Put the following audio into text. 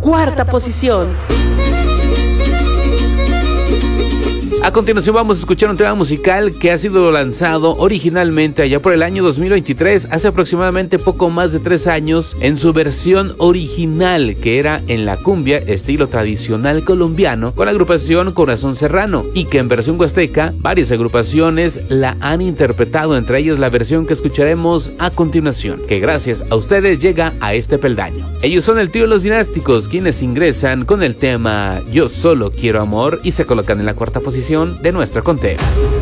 cuarta posición. A continuación vamos a escuchar un tema musical que ha sido lanzado originalmente allá por el año 2023, hace aproximadamente poco más de 3 años, en su versión original, que era en la cumbia, estilo tradicional colombiano, con la agrupación Corazón Serrano, y que en versión huasteca varias agrupaciones la han interpretado, entre ellas la versión que escucharemos a continuación, que gracias a ustedes llega a este peldaño. Ellos son el trío Los Dinásticos, quienes ingresan con el tema Yo Solo Quiero Amor y se colocan en la cuarta posición de nuestro conteo.